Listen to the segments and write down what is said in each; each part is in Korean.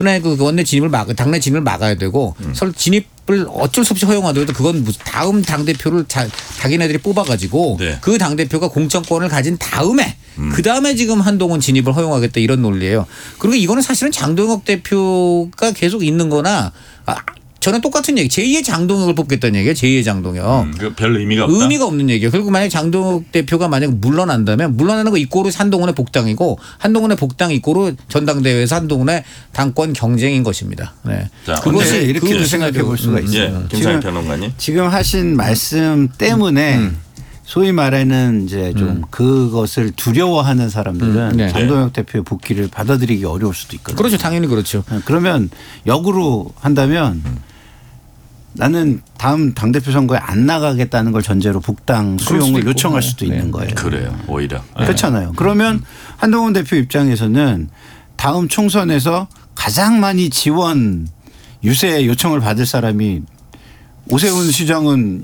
그 원내 진입을 당내 진입을 막아야 되고 진입을 어쩔 수 없이 허용하더라도 그건 다음 당대표를 자기네들이 뽑아가지고 네. 그 당대표가 공천권을 가진 다음에 그다음에 지금 한동훈 진입을 허용하겠다 이런 논리예요. 그리고 이거는 사실은 장동혁 대표가 계속 있는 거나 저는 똑같은 얘기. 제2의 장동혁을 뽑겠다는 얘기예요. 제2의 장동혁. 별 의미가 없다. 의미가 없는 얘기예요. 그리고 만약 장동혁 대표가 만약 물러난다면 물러나는 거 이꼬로 한동훈의 복당이고 한동훈의 복당 이꼬로 전당대회에서 한동훈의 당권 경쟁인 것입니다. 네. 자, 그것이 이렇게 생각해 볼 수가 있어요. 김상현 평론가님. 지금 하신 말씀 때문에 소위 말하는 이제 좀 그것을 두려워하는 사람들은 네. 장동혁 대표의 복귀를 받아들이기 어려울 수도 있거든요. 그렇죠. 당연히 그렇죠. 그러면 역으로 한다면 나는 다음 당대표 선거에 안 나가겠다는 걸 전제로 복당 수용을 요청할 수도 있는 거예요. 그래요. 오히려. 그렇잖아요. 그러면 한동훈 대표 입장에서는 다음 총선에서 가장 많이 지원 유세 요청을 받을 사람이 오세훈 시장은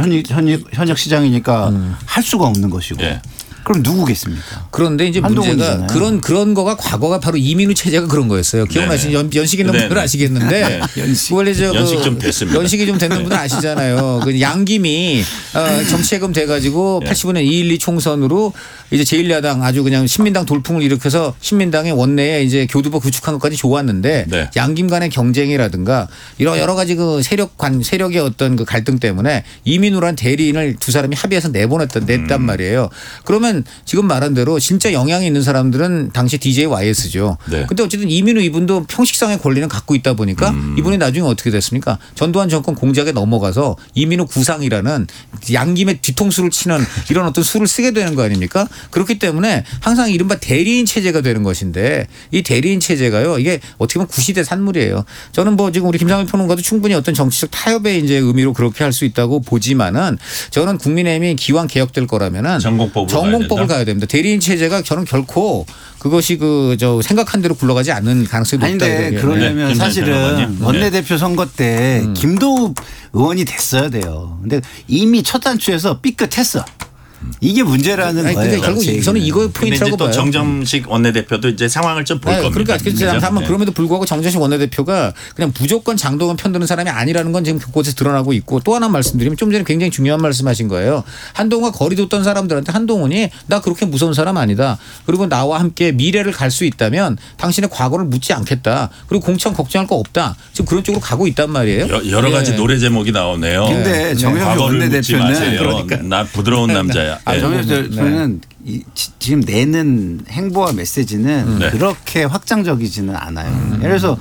현역 시장이니까 할 수가 없는 것이고 예. 그럼 누구겠습니까? 그런데 이제 문제가 그런 거가 과거가 바로 이민우 체제가 그런 거였어요. 기억나시는 연식 있는 분들 아시겠는데 원래 연식 좀 됐습니다. 연식이 좀 됐는 분들 아시잖아요. 그 양김이 정치해금 돼가지고 85년 2.12 총선으로 이제 제1야당 아주 그냥 신민당 돌풍을 일으켜서 신민당의 원내에 이제 교두보 구축한 것까지 좋았는데 네. 양김 간의 경쟁이라든가 이런 여러 가지 그 세력의 어떤 그 갈등 때문에 이민우란 대리인을 두 사람이 합의해서 냈단 말이에요. 그러면 지금 말한 대로 진짜 영향이 있는 사람들은 당시 DJ YS죠. 네. 근데 어쨌든 이민우 이분도 평식상의 권리는 갖고 있다 보니까 이분이 나중에 어떻게 됐습니까? 전두환 정권 공작에 넘어가서 이민우 구상이라는 양김의 뒤통수를 치는 이런 어떤 수를 쓰게 되는 거 아닙니까? 그렇기 때문에 항상 이른바 대리인 체제가 되는 것인데 이 대리인 체제가요. 이게 어떻게 보면 구시대 산물이에요. 저는 뭐 지금 우리 김상현 평론가도 충분히 어떤 정치적 타협의 이제 의미로 그렇게 할 수 있다고 보지만은 저는 국민의힘이 기왕 개혁될 거라면은 전공법을 가야 됩니다. 대리인 체제가 저는 결코 그것이 생각한 대로 굴러가지 않는 가능성이 높다. 아닌데 그러려면 사실은 원내대표 선거 때 김도읍 의원이 됐어야 돼요. 근데 이미 첫 단추에서 삐끗했어. 이게 문제라는 거예요. 근데 결국 저는 이거 포인트라고 또 봐요. 정점식 원내대표도 이제 상황을 좀 볼 겁니다. 그러니까 다만 그럼에도 불구하고 정점식 원내대표가 그냥 무조건 장동훈 편드는 사람이 아니라는 건 지금 곳곳에 드러나고 있고 또 하나 말씀드리면 좀 전에 굉장히 중요한 말씀하신 거예요. 한동훈과 거리 뒀던 사람들한테 한동훈이 나 그렇게 무서운 사람 아니다. 그리고 나와 함께 미래를 갈 수 있다면 당신의 과거를 묻지 않겠다. 그리고 공천 걱정할 거 없다. 지금 그런 쪽으로 가고 있단 말이에요. 여러 가지 노래 제목이 나오네요. 근데 정영석 원내대표는 그러니까 나 부드러운 남자야. 정영석 대표는 지금 내는 행보와 메시지는 그렇게 확장적이지는 않아요. 예를 들어서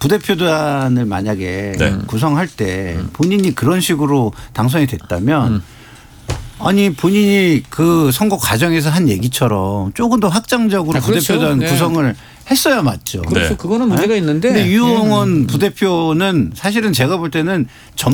부대표단을 만약에 구성할 때 본인이 그런 식으로 당선이 됐다면 아니 본인이 그 선거 과정에서 한 얘기처럼 조금 더 확장적으로 부대표단 구성을 했어야 맞죠. 그렇죠. 그거는 문제가 있는데. 근데 유홍원 부대표는 사실은 제가 볼 때는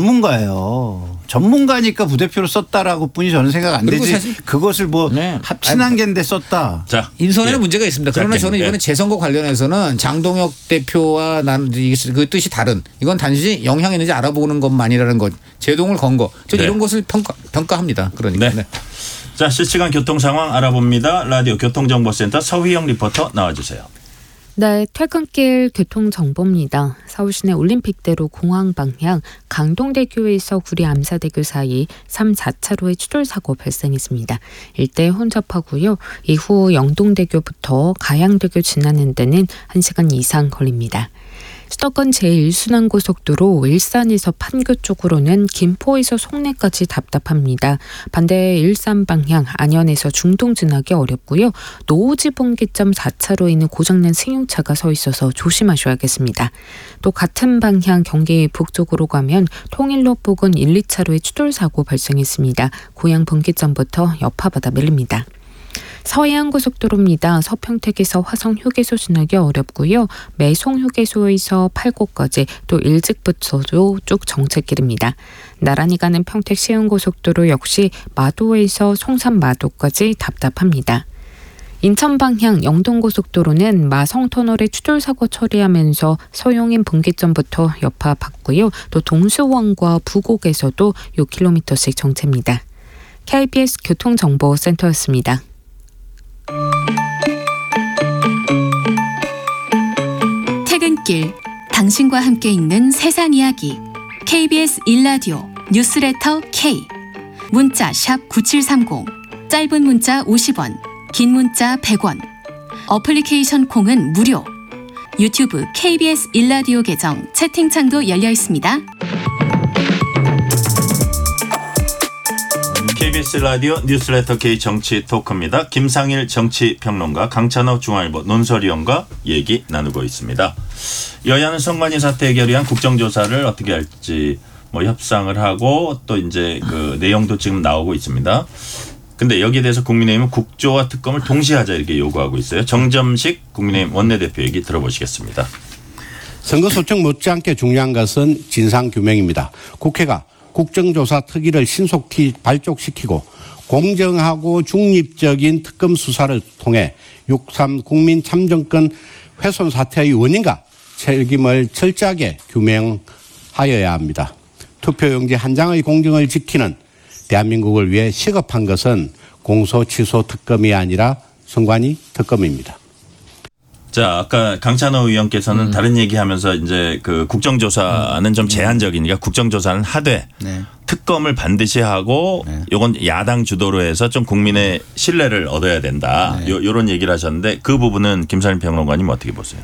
전문가예요. 전문가니까 부대표로 썼다라고 뿐이 저는 생각 안 되지. 그것을 뭐 합친한 개인데 썼다. 자, 인선에는 문제가 있습니다. 그러나 저는 이번에 재선거 관련해서는 장동혁 대표와 나는 그 뜻이 다른. 이건 단지 영향이 있는지 알아보는 것만이라는 것. 제동을 건 거. 저는 이런 것을 평가합니다. 그러니까. 네. 자, 실시간 교통 상황 알아봅니다. 라디오 교통정보센터 서휘영 리포터 나와주세요. 네, 퇴근길 교통정보입니다. 서울시내 올림픽대로 공항 방향 강동대교에서 구리 암사대교 사이 3, 4차로에 추돌사고 발생했습니다. 일대 혼잡하고요. 이후 영동대교부터 가양대교 지나는 데는 1시간 이상 걸립니다. 수도권 제1순환고속도로 일산에서 판교 쪽으로는 김포에서 송내까지 답답합니다. 반대 일산 방향 안현에서 중동 지나기 어렵고요. 노오지 분기점 4차로에는 고장난 승용차가 서 있어서 조심하셔야겠습니다. 또 같은 방향 경기 북쪽으로 가면 통일로 부근 1, 2차로에 추돌사고 발생했습니다. 고양 분기점부터 여파받아 밀립니다. 서해안고속도로입니다. 서평택에서 화성휴게소 지나기 어렵고요. 매송휴게소에서 팔곡까지 또 일직부터도 쭉 정체길입니다. 나란히 가는 평택 시흥고속도로 역시 마도에서 송산 마도까지 답답합니다. 인천 방향 영동고속도로는 마성터널의 추돌사고 처리하면서 서용인 분기점부터 여파받고요. 또 동수원과 부곡에서도 6km씩 정체입니다. KBS 교통정보센터였습니다. 퇴근길 당신과 함께 읽는 세상 이야기 KBS 1라디오 뉴스레터 K 문자 샵 9730 짧은 문자 50원 긴 문자 100원 어플리케이션 콩은 무료 유튜브 KBS 1라디오 계정 채팅창도 열려 있습니다. KBS 라디오 뉴스레터 K 정치 토크입니다. 김상일 정치평론가 강찬호 중앙일보 논설위원과 얘기 나누고 있습니다. 여야는 선관위 사태 해결을 위한 국정조사를 어떻게 할지 협상을 하고 또 이제 그 내용도 지금 나오고 있습니다. 근데 여기에 대해서 국민의힘은 국조와 특검을 동시에 하자 이렇게 요구하고 있어요. 정점식 국민의힘 원내대표 얘기 들어보시겠습니다. 선거 소청 못지않게 중요한 것은 진상규명입니다. 국회가 국정조사 특위를 신속히 발족시키고 공정하고 중립적인 특검 수사를 통해 6.3 국민 참정권 훼손 사태의 원인과 책임을 철저하게 규명하여야 합니다. 투표용지 한 장의 공정을 지키는 대한민국을 위해 시급한 것은 공소 취소 특검이 아니라 선관위 특검입니다. 자, 아까 강찬호 의원께서는 다른 얘기하면서 이제 그 국정조사는 좀 제한적이니까 국정조사는 하되 특검을 반드시 하고 요건 야당 주도로 해서 좀 국민의 신뢰를 얻어야 된다. 요런 얘기를 하셨는데 그 부분은 김상일 평론가님 어떻게 보세요?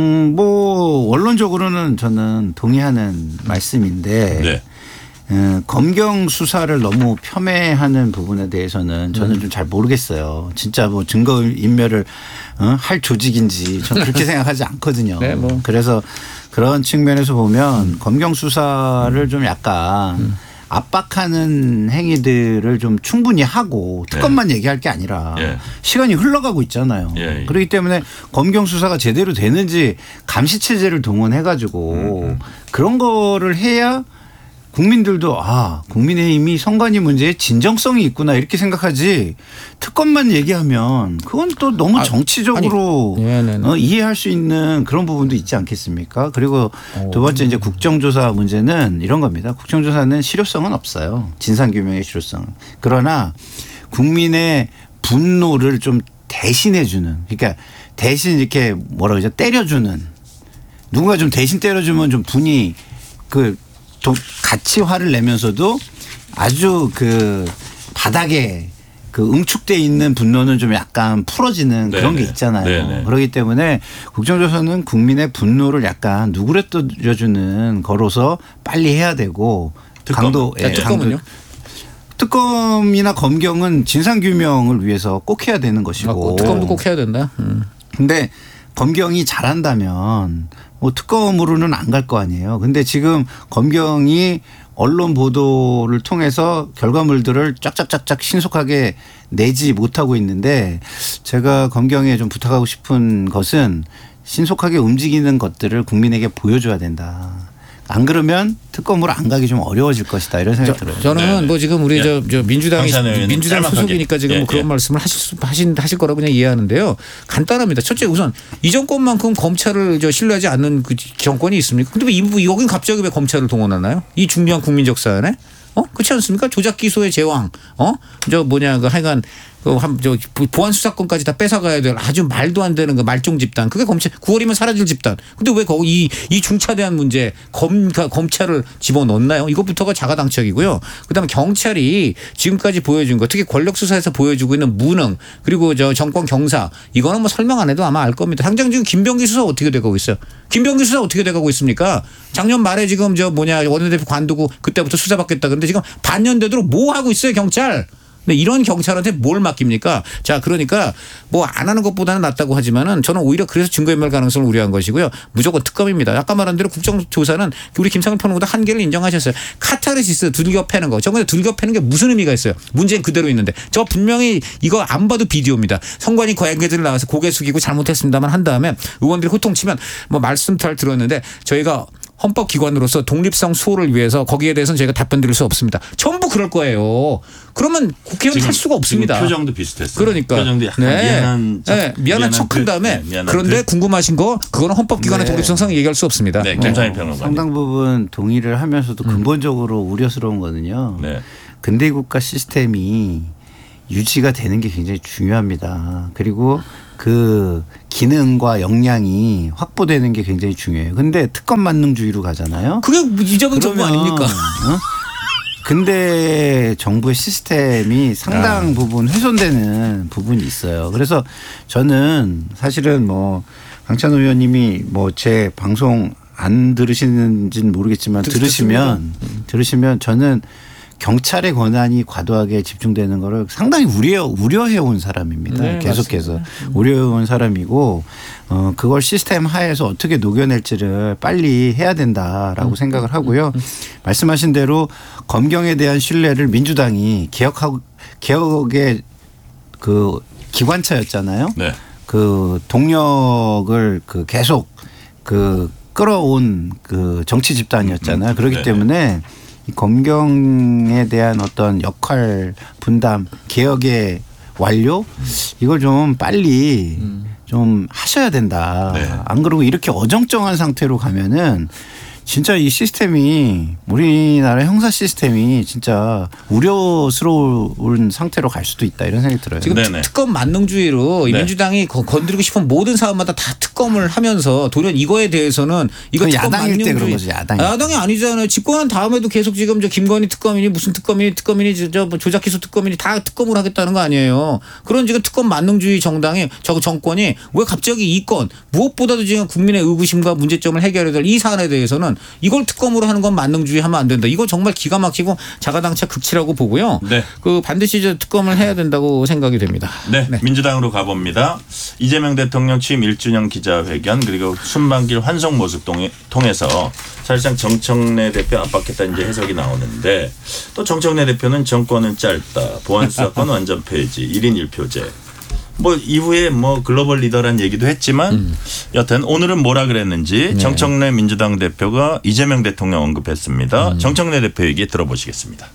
원론적으로는 저는 동의하는 말씀인데 네. 검경 수사를 너무 폄훼하는 부분에 대해서는 저는 좀 잘 모르겠어요. 진짜 뭐 증거 인멸을 할 조직인지 저는 그렇게 생각하지 않거든요. 네, 뭐. 그래서 그런 측면에서 보면 검경 수사를 좀 약간 압박하는 행위들을 좀 충분히 하고 특검만 얘기할 게 아니라 시간이 흘러가고 있잖아요. 그렇기 때문에 검경 수사가 제대로 되는지 감시 체제를 동원해 가지고 그런 거를 해야 국민들도 국민의힘이 선관위 문제에 진정성이 있구나 이렇게 생각하지 특검만 얘기하면 그건 또 너무 정치적으로 이해할 수 있는 그런 부분도 있지 않겠습니까? 그리고 두 번째 이제 국정조사 문제는 이런 겁니다. 국정조사는 실효성은 없어요. 진상규명의 실효성은. 그러나 국민의 분노를 좀 대신해 주는 그러니까 대신 이렇게 뭐라 그러죠? 때려주는 누군가 좀 대신 때려주면 좀 분이 같이 화를 내면서도 아주 그 바닥에 그 응축돼 있는 분노는 좀 약간 풀어지는 그런 게 있잖아요. 그렇기 때문에 국정조사는 국민의 분노를 약간 누그러뜨려주는 거로서 빨리 해야 되고 특검은요? 특검이나 검경은 진상규명을 위해서 꼭 해야 되는 것이고 특검도 꼭 해야 된다. 근데 검경이 잘한다면 뭐 특검으로는 안 갈 거 아니에요. 근데 지금 검경이 언론 보도를 통해서 결과물들을 쫙쫙쫙쫙 신속하게 내지 못하고 있는데 제가 검경에 좀 부탁하고 싶은 것은 신속하게 움직이는 것들을 국민에게 보여줘야 된다. 안 그러면 특검으로 안 가기 좀 어려워질 것이다 이런 생각이 들어요. 저는 뭐 지금 우리 저 민주당 소속이니까 지금 그런 말씀을 하실 거라고 그냥 이해하는데요. 간단합니다. 첫째 우선 이 정권만큼 검찰을 신뢰하지 않는 그 정권이 있습니까? 근데 왜 여긴 갑자기 왜 검찰을 동원하나요? 이 중요한 국민적 사안에? 그렇지 않습니까? 조작 기소의 제왕. 하여간 보안 수사권까지 다 뺏어가야 될 아주 말도 안 되는 그 말종 집단. 그게 검찰 9월이면 사라질 집단. 근데 왜 거기 이 중차대한 문제 검찰을 집어넣나요? 이것부터가 자가당착이고요. 그다음에 경찰이 지금까지 보여준 거 특히 권력 수사에서 보여주고 있는 무능 그리고 정권 경사 이거는 뭐 설명 안 해도 아마 알 겁니다. 당장 지금 김병기 수사 어떻게 돼가고 있어요? 김병기 수사 어떻게 돼가고 있습니까? 작년 말에 지금 원내대표 관두고 그때부터 수사받겠다 그런데 지금 반년 되도록 뭐 하고 있어요 경찰? 근데 이런 경찰한테 뭘 맡깁니까? 자, 그러니까 뭐 안 하는 것보다는 낫다고 하지만은 저는 오히려 그래서 증거인멸 가능성을 우려한 것이고요. 무조건 특검입니다. 아까 말한 대로 국정조사는 우리 김상일 평론가도 한계를 인정하셨어요. 카타르시스 들겨 패는 거. 저번에 들겨 패는 게 무슨 의미가 있어요? 문제는 그대로 있는데. 저 분명히 이거 안 봐도 비디오입니다. 선관위 관계들 나와서 고개 숙이고 잘못했습니다만 한 다음에 의원들이 호통치면 뭐 말씀 잘 들었는데 저희가 헌법기관으로서 독립성 수호를 위해서 거기에 대해서는 저희가 답변 드릴 수 없습니다. 전부 그럴 거예요. 그러면 국회의원 할 수가 없습니다. 표정도 비슷했어요. 그러니까. 표정도 약간 미안한 척한 다음에 그런데 뜻. 궁금하신 거 그거는 헌법기관의 독립성상 얘기할 수 없습니다. 네, 김상일 평론가님. 상당 부분 동의를 하면서도 근본적으로 우려스러운 거는요. 근대국가 시스템이 유지가 되는 게 굉장히 중요합니다. 그리고 그 기능과 역량이 확보되는 게 굉장히 중요해요. 근데 특검 만능주의로 가잖아요. 그게 이재명 정부 아닙니까? 근데 정부의 시스템이 상당 부분 훼손되는 부분이 있어요. 그래서 저는 사실은 뭐 강찬호 의원님이 뭐 제 방송 안 들으시는지는 모르겠지만 들으시면 저는 경찰의 권한이 과도하게 집중되는 거를 상당히 우려해 온 사람입니다. 네, 계속해서 맞습니다. 우려해 온 사람이고 그걸 시스템 하에서 어떻게 녹여낼지를 빨리 해야 된다라고 생각을 하고요. 말씀하신 대로 검경에 대한 신뢰를 민주당이 개혁의 그 기관차였잖아요. 네. 그 동력을 그 계속 그 끌어온 그 정치 집단이었잖아요. 그렇기 때문에 이 검경에 대한 어떤 역할 분담, 개혁의 완료 이걸 좀 빨리 좀 하셔야 된다. 네. 안 그러고 이렇게 어정쩡한 상태로 가면은 진짜 이 시스템이 우리나라 형사 시스템이 진짜 우려스러운 상태로 갈 수도 있다 이런 생각이 들어요. 지금 네네. 특검 만능주의로 네. 민주당이 건드리고 싶은 모든 사안마다 다 특검을 하면서 도리어 이거에 대해서는 이거 그건 특검 야당일 때 만능주의- 그런 거지, 야당이. 야당이 아니잖아요. 집권한 다음에도 계속 지금 저 김건희 특검이니 무슨 특검이니 저 뭐 조작기소 특검이니 다 특검을 하겠다는 거 아니에요. 그런 지금 특검 만능주의 정당이 저 정권이 왜 갑자기 이 건 무엇보다도 지금 국민의 의구심과 문제점을 해결해야 될 이 사안에 대해서는 이걸 특검으로 하는 건 만능주의 하면 안 된다. 이거 정말 기가 막히고 자가당착 극치라고 보고요. 네. 그 반드시 저 특검을 해야 된다고 생각이 됩니다. 네, 민주당으로 가봅니다. 이재명 대통령 취임 1주년 기자회견 그리고 순방길 환송 모습 통해서 사실상 정청래 대표 압박했다 이제 해석이 나오는데 또 정청래 대표는 정권은 짧다. 보안수사권 완전 폐지. 1인 1표제. 뭐 이후에 뭐 글로벌 리더란 얘기도 했지만 여튼 오늘은 뭐라 그랬는지 정청래 민주당 대표가 이재명 대통령 언급했습니다. 정청래 대표 얘기 들어보시겠습니다.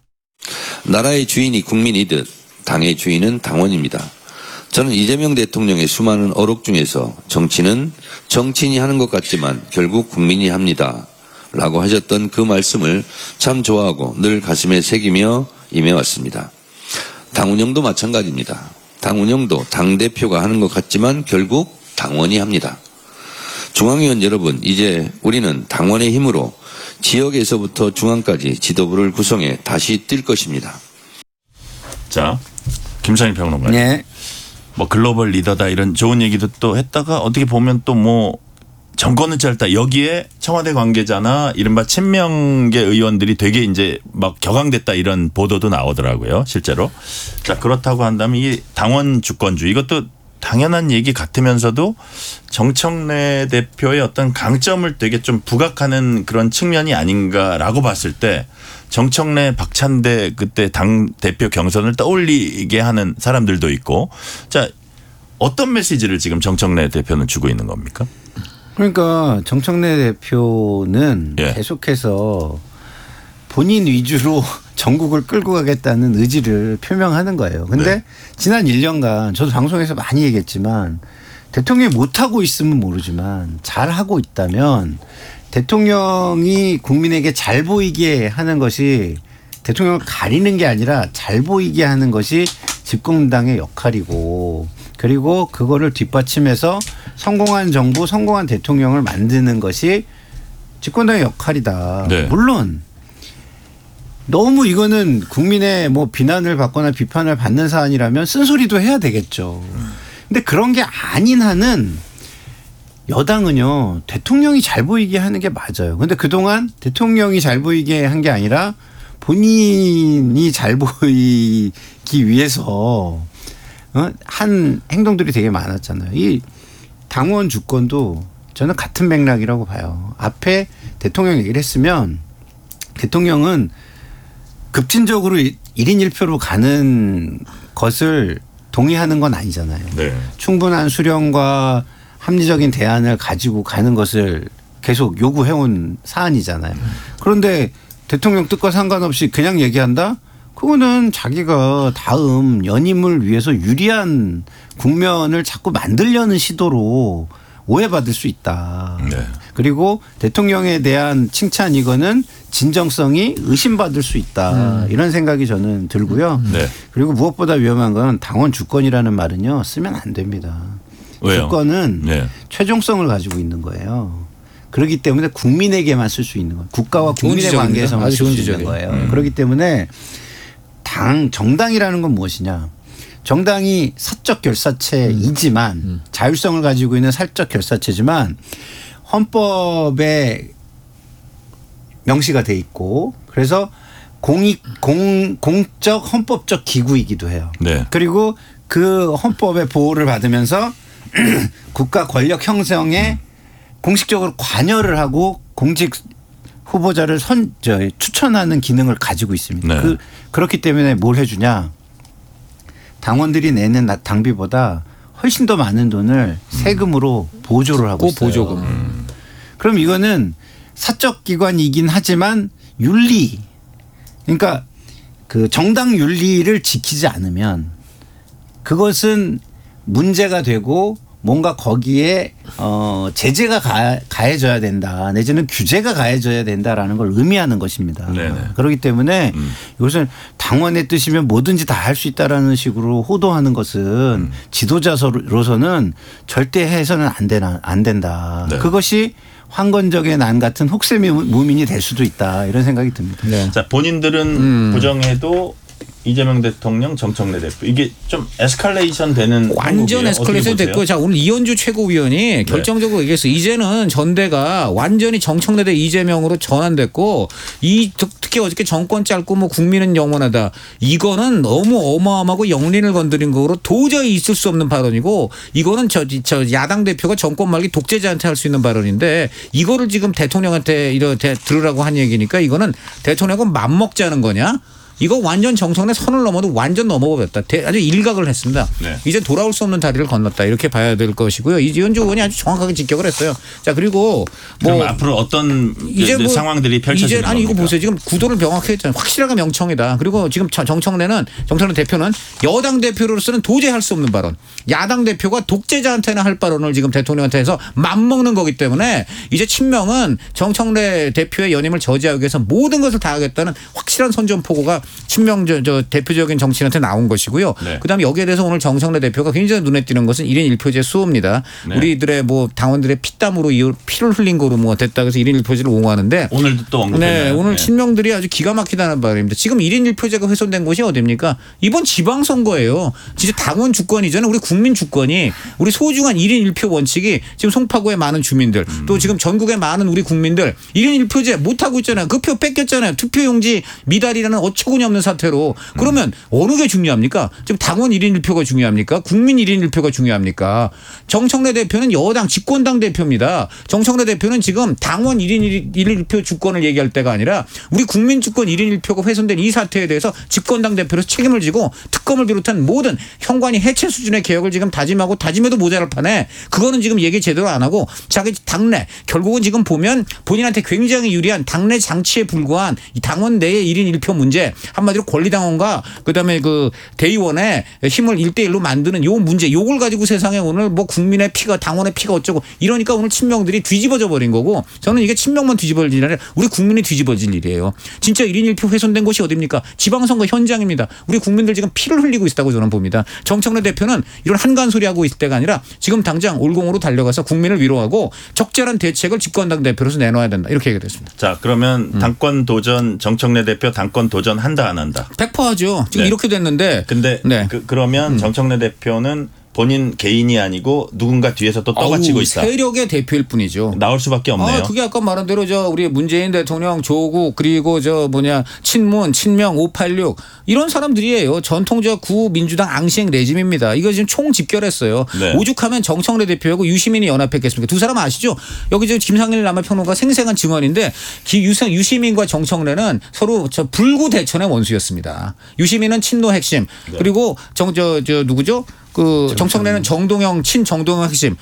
나라의 주인이 국민이듯 당의 주인은 당원입니다. 저는 이재명 대통령의 수많은 어록 중에서 정치는 정치인이 하는 것 같지만 결국 국민이 합니다. 라고 하셨던 그 말씀을 참 좋아하고 늘 가슴에 새기며 임해왔습니다. 당 운영도 마찬가지입니다. 당 운영도 당대표가 하는 것 같지만 결국 당원이 합니다. 중앙위원 여러분, 이제 우리는 당원의 힘으로 지역에서부터 중앙까지 지도부를 구성해 다시 뛸 것입니다. 자, 김상일 평론가. 네. 뭐 글로벌 리더다 이런 좋은 얘기도 또 했다가 어떻게 보면 또 뭐 정권은 짧다. 여기에 청와대 관계자나 이른바 친명계 의원들이 되게 이제 막 격앙됐다 이런 보도도 나오더라고요. 실제로. 자, 그렇다고 한다면 이 당원 주권주의 이것도 당연한 얘기 같으면서도 정청래 대표의 어떤 강점을 되게 좀 부각하는 그런 측면이 아닌가라고 봤을 때 정청래 박찬대 그때 당 대표 경선을 떠올리게 하는 사람들도 있고 자, 어떤 메시지를 지금 정청래 대표는 주고 있는 겁니까? 그러니까 정청래 대표는 예. 계속해서 본인 위주로 전국을 끌고 가겠다는 의지를 표명하는 거예요. 근데 네. 지난 1년간 저도 방송에서 많이 얘기했지만 대통령이 못하고 있으면 모르지만 잘하고 있다면 대통령이 국민에게 잘 보이게 하는 것이 대통령을 가리는 게 아니라 잘 보이게 하는 것이 집권당의 역할이고 그리고 그거를 뒷받침해서 성공한 정부, 성공한 대통령을 만드는 것이 집권당의 역할이다. 네. 물론 너무 이거는 국민의 뭐 비난을 받거나 비판을 받는 사안이라면 쓴소리도 해야 되겠죠. 근데 그런 게 아닌 한은 여당은요, 대통령이 잘 보이게 하는 게 맞아요. 근데 그동안 대통령이 잘 보이게 한 게 아니라 본인이 잘 보이기 위해서 한 행동들이 되게 많았잖아요. 이 당원 주권도 저는 같은 맥락이라고 봐요. 앞에 대통령 얘기를 했으면 대통령은 급진적으로 1인 1표로 가는 것을 동의하는 건 아니잖아요. 네. 충분한 수령과 합리적인 대안을 가지고 가는 것을 계속 요구해온 사안이잖아요. 그런데 대통령 뜻과 상관없이 그냥 얘기한다? 그거는 자기가 다음 연임을 위해서 유리한 국면을 자꾸 만들려는 시도로 오해받을 수 있다. 네. 그리고 대통령에 대한 칭찬 이거는 진정성이 의심받을 수 있다. 이런 생각이 저는 들고요. 네. 그리고 무엇보다 위험한 건 당원 주권이라는 말은요. 쓰면 안 됩니다. 왜요? 주권은 네. 최종성을 가지고 있는 거예요. 그렇기 때문에 국민에게만 쓸 수 있는 거예요. 국가와 국민의 관계에서만 쓸 수 있는 거예요. 그렇기 때문에 정당이라는 건 무엇이냐. 정당이 사적 결사체이지만 자율성을 가지고 있는 사적 결사체지만 헌법에 명시가 돼 있고 그래서 공적 헌법적 기구이기도 해요. 네. 그리고 그 헌법의 보호를 받으면서 국가 권력 형성에 공식적으로 관여를 하고 공직 후보자를 추천하는 기능을 가지고 있습니다. 네. 그렇기 때문에 뭘 해주냐. 당원들이 내는 당비보다 훨씬 더 많은 돈을 세금으로 보조를 하고 있어요. 보조금. 그럼 이거는 사적 기관이긴 하지만 윤리 그러니까 그 정당 윤리를 지키지 않으면 그것은 문제가 되고 뭔가 거기에 제재가 가해져야 된다 내지는 규제가 가해져야 된다라는 걸 의미하는 것입니다. 네네. 그렇기 때문에 이것은 당원의 뜻이면 뭐든지 다 할 수 있다라는 식으로 호도하는 것은 지도자로서는 절대 해서는 안 된다. 네. 그것이 황건적의 난 같은 혹세무민이 될 수도 있다 이런 생각이 듭니다. 네. 자, 본인들은 부정해도 이재명 대통령, 정청래 대표 이게 좀 에스컬레이션 되는 완전 에스컬레이션 됐고 자 오늘 이현주 최고위원이 결정적으로 얘기했어요. 이제는 전대가 완전히 정청래 대 이재명으로 전환됐고 특히 어저께 정권 짧고 뭐 국민은 영원하다. 이거는 너무 어마어마하고 영린을 건드린 거로 도저히 있을 수 없는 발언이고 이거는 저 야당 대표가 정권 말기 독재자한테 할 수 있는 발언인데 이거를 지금 대통령한테 이렇게 들으라고 한 얘기니까 이거는 대통령은 맘먹자는 거냐? 이거 완전 정청래 선을 넘어도 완전 넘어버렸다. 아주 일각을 했습니다. 네. 이제 돌아올 수 없는 다리를 건넜다. 이렇게 봐야 될 것이고요. 이현주 의원이 아주 정확하게 직격을 했어요. 자 그리고 그럼 앞으로 어떤 상황들이 펼쳐지는 겁니까? 아니 이거 보세요. 지금 구도를 명확히 했잖아요. 확실하게 명청이다. 그리고 지금 정청래 대표는 여당 대표로서는 도저히 할 수 없는 발언. 야당 대표가 독재자한테나 할 발언을 지금 대통령한테 해서 맘먹는 거기 때문에 이제 친명은 정청래 대표의 연임을 저지하기 위해서 모든 것을 다 하겠다는 확실한 선전포고가 친명 대표적인 정치인한테 나온 것이고요. 네. 그다음에 여기에 대해서 오늘 정청래 대표가 굉장히 눈에 띄는 것은 1인 1표제 수호입니다. 네. 우리들의 뭐 당원들의 피땀으로 피를 흘린 거로 뭐 됐다 그래서 1인 1표제를 옹호하는데 오늘도 또 언급했네요. 네, 오늘 친명들이 아주 기가 막히다는 말입니다. 지금 1인 1표제가 훼손된 곳이 어디입니까? 이번 지방선거예요. 진짜 당원 주권 이전에 우리 국민 주권이 우리 소중한 1인 1표 원칙이 지금 송파구의 많은 주민들 또 지금 전국의 많은 우리 국민들 1인 1표제 못하고 있잖아요. 그 표 뺏겼잖아요. 투표용지 미달이라는 어처구니 없는 사태로 그러면 어느 게 중요합니까? 지금 당원 1인 1표가 중요합니까? 국민 1인 1표가 중요합니까? 정청래 대표는 여당 집권당 대표입니다. 정청래 대표는 지금 당원 1인 1표 주권을 얘기할 때가 아니라 우리 국민 주권 1인 1표가 훼손된 이 사태에 대해서 집권당 대표로서 책임을 지고 특검을 비롯한 모든 현관이 해체 수준의 개혁을 지금 다짐하고 다짐해도 모자랄 판에 그거는 지금 얘기 제대로 안 하고 자기 당내 결국은 지금 보면 본인한테 굉장히 유리한 당내 장치에 불과한 이 당원 내의 1인 1표 문제 한마디로 권리당원과 그다음에 그 대의원의 힘을 1대1로 만드는 요 문제 요걸 가지고 세상에 오늘 뭐 국민의 피가 당원의 피가 어쩌고 이러니까 오늘 친명들이 뒤집어져 버린 거고 저는 이게 친명만 뒤집어질 일이 아니라 우리 국민이 뒤집어질 일이에요. 진짜 1인 1표 훼손된 곳이 어디입니까? 지방선거 현장입니다. 우리 국민들 지금 피를 흘리고 있다고 저는 봅니다. 정청래 대표는 이런 한간 소리 하고 있을 때가 아니라 지금 당장 올공으로 달려가서 국민을 위로하고 적절한 대책을 집권당 대표로서 내놔야 된다. 이렇게 얘기했습니다. 자 그러면 당권 도전 정청래 대표 당권 도전한다 안 한다? 100% 하죠. 지금 네. 이렇게 됐는데. 근데 네. 그러면 정청래 대표는 본인 개인이 아니고 누군가 뒤에서 또 떠받치고 있다. 세력의 대표일 뿐이죠. 나올 수밖에 없네요. 그게 아까 말한 대로 우리 문재인 대통령, 조국 그리고 친문, 친명, 586 이런 사람들이에요. 전통적 구민주당 앙시행 레짐입니다. 이거 지금 총 집결했어요. 네. 오죽하면 정청래 대표하고 유시민이 연합했겠습니까? 두 사람 아시죠? 여기 지금 김상일 남아평론가 생생한 증언인데 유시민과 정청래는 서로 불구 대천의 원수였습니다. 유시민은 친노 핵심 그리고 누구죠? 정청래는 정동영 친정동영 핵심.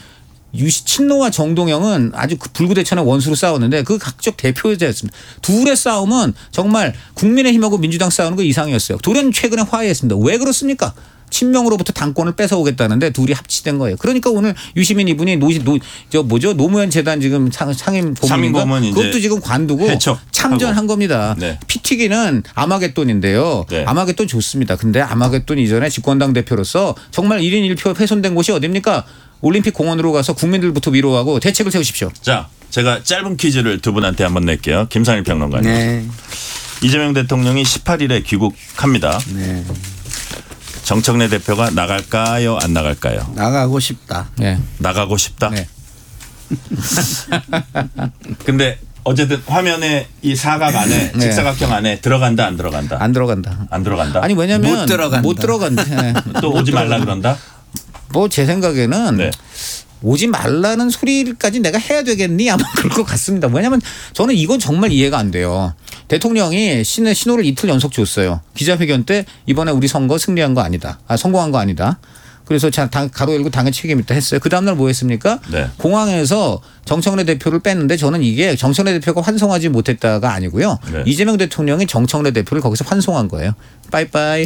친노와 정동영은 아주 불구대천의 원수로 싸웠는데 그 각적 대표자였습니다. 둘의 싸움은 정말 국민의힘하고 민주당 싸우는 거 이상이었어요. 둘은 최근에 화해했습니다. 왜 그렇습니까? 친명으로부터 당권을 뺏어오겠다는데 둘이 합치된 거예요. 그러니까 오늘 유시민 이분이 노무현 재단 지금 상임 고문인가 그것도 지금 관두고 참전한 겁니다. 네. 피 튀기는 아마겟돈인데요. 네. 아마겟돈 좋습니다. 근데 아마겟돈 이전에 집권당 대표로서 정말 1인 1표 훼손된 곳이 어딥니까? 올림픽 공원으로 가서 국민들부터 위로하고 대책을 세우십시오. 자, 제가 짧은 퀴즈를 두 분한테 한번 낼게요. 김상일 평론가님. 네. 이재명 대통령이 18일에 귀국합니다. 네. 정청래 대표가 나갈까요? 안 나갈까요? 나가고 싶다. 네. 나가고 싶다? 네. 근데 어쨌든 화면에 이 사각 안에 네. 직사각형 안에 들어간다 안 들어간다? 안 들어간다. 안 들어간다? 아니 왜냐면 못 들어간다. 네. 또 오지 말라 그런다? 뭐 제 생각에는 네. 오지 말라는 소리까지 내가 해야 되겠니? 아마 그럴 것 같습니다. 왜냐하면 저는 이건 정말 이해가 안 돼요. 대통령이 신호를 이틀 연속 줬어요. 기자회견 때 이번에 우리 선거 승리한 거 아니다. 성공한 거 아니다. 그래서 가로 열고 당의 책임 있다 했어요. 그 다음날 뭐 했습니까? 네. 공항에서 정청래 대표를 뺐는데 저는 이게 정청래 대표가 환송하지 못했다가 아니고요. 네. 이재명 대통령이 정청래 대표를 거기서 환송한 거예요. 빠이빠이.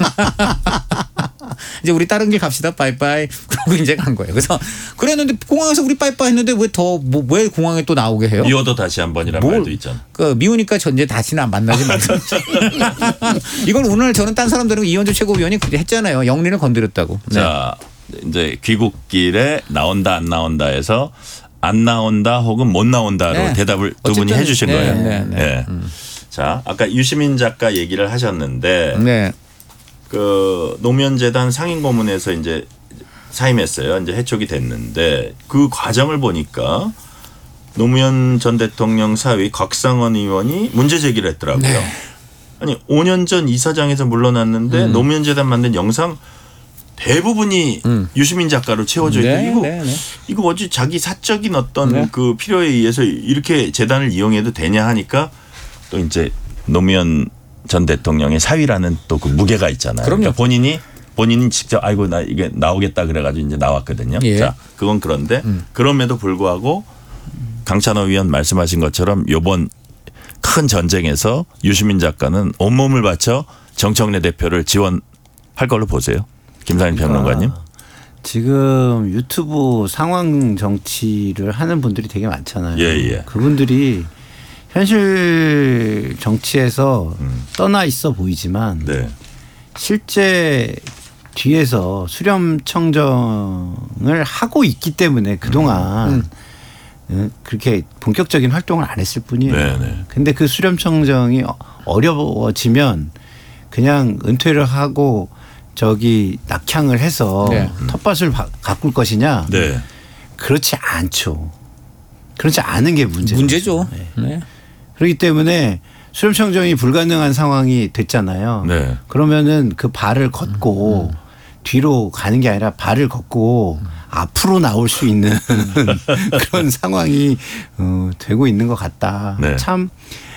이제 우리 다른 길 갑시다. 빠이빠이. 그러고 이제 간 거예요. 그래서 그랬는데 공항에서 우리 빠이빠이 했는데 왜 공항에 또 나오게 해요? 미워도 다시 한 번이란 말도 있잖아. 미우니까 전제 다시는 만나지 마세요. 이걸 오늘 저는 딴 사람들은 이현주 최고위원이 했잖아요. 영린을 건드렸다고. 네. 자, 이제 귀국길에 나온다 안 나온다 해서 안 나온다 혹은 못 나온다로 네. 대답을 두 분이 해 주신 거예요. 네. 자, 아까 유시민 작가 얘기를 하셨는데 네. 그 노무현재단 상임고문에서 이제 사임했어요. 이제 해촉이 됐는데 그 과정을 보니까 노무현 전 대통령 사위 곽상원 의원이 문제 제기를 했더라고요. 네. 아니 5년 전 이사장에서 물러났는데 노무현재단 만든 영상 대부분이 유시민 작가로 채워져 있고 이거 어찌 자기 사적인 어떤 그 필요에 의해서 이렇게 재단을 이용해도 되냐 하니까 또 이제 노무현 전 대통령의 사위라는 또 그 무게가 있잖아요. 그럼요. 그러니까 본인이 직접 아이고 나 이게 나오겠다 그래가지고 이제 나왔거든요. 예. 자, 그건 그런데 그럼에도 불구하고 강찬호 위원 말씀하신 것처럼 이번 큰 전쟁에서 유시민 작가는 온몸을 바쳐 정청래 대표를 지원할 걸로 보세요. 김상일 평론가님. 지금 유튜브 상황 정치를 하는 분들이 되게 많잖아요. 예. 그분들이 현실 정치에서 떠나 있어 보이지만 네. 실제 뒤에서 수렴청정을 하고 있기 때문에 그동안 그렇게 본격적인 활동을 안 했을 뿐이에요. 그런데 그 수렴청정이 어려워지면 그냥 은퇴를 하고 낙향을 해서 네. 텃밭을 가꿀 것이냐? 네. 그렇지 않죠. 그렇지 않은 게 문제죠. 네. 그렇기 때문에 수렴청정이 불가능한 상황이 됐잖아요. 네. 그러면은 그 발을 걷고 뒤로 가는 게 아니라 발을 걷고 앞으로 나올 수 있는 그런 상황이 되고 있는 것 같다. 네. 참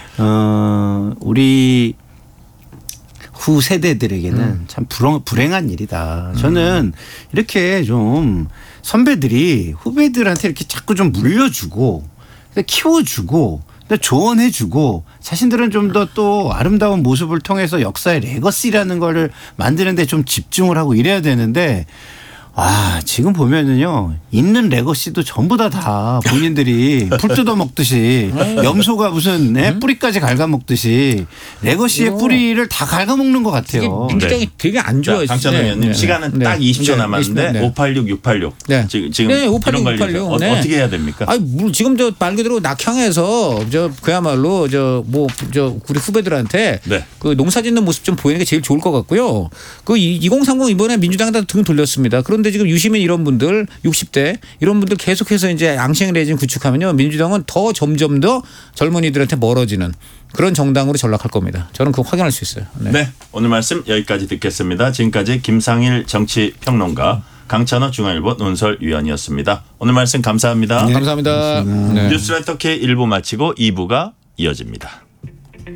우리 후 세대들에게는 참 불행한 일이다. 저는 이렇게 좀 선배들이 후배들한테 이렇게 자꾸 좀 물려주고 키워주고 조언해주고 자신들은 좀 더 또 아름다운 모습을 통해서 역사의 레거시라는 거를 만드는데 좀 집중을 하고 이래야 되는데 지금 보면은요 있는 레거시도 전부 다 본인들이 풀 뜯어 먹듯이 염소가 무슨 뿌리까지 갉아먹듯이 레거시의 뿌리를 다 갉아먹는 것 같아요. 민주당이 되게 안 좋아요. 강찬호 의원님 시간은 딱 20초 남았는데 586, 686 지금 586, 686 어떻게 해야 됩니까? 지금 말 그대로 낙향해서 그야말로 우리 후배들한테 그 농사 짓는 모습 좀 보이는 게 제일 좋을 것 같고요. 그 2030 이번에 민주당에다 등 돌렸습니다. 그런데 지금 유시민 이런 분들 60대 이런 분들 계속해서 이제 앙시행 레짐 구축하면요 민주당은 더 점점 더 젊은이들한테 멀어지는 그런 정당으로 전락할 겁니다. 저는 그거 확인할 수 있어요. 네, 오늘 말씀 여기까지 듣겠습니다. 지금까지 김상일 정치평론가 강찬호 중앙일보 논설위원이었습니다. 오늘 말씀 감사합니다. 감사합니다. 뉴스레터 K 1부 마치고 2부가 이어집니다.